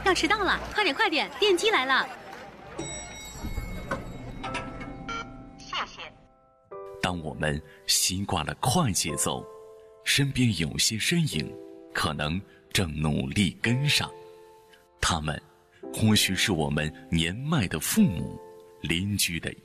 要迟到了，快点快点，电梯来了。 谢谢。 当我们习惯了快节奏，身边有些身影可能正努力跟上，他们或许是我们年迈的父母、邻居的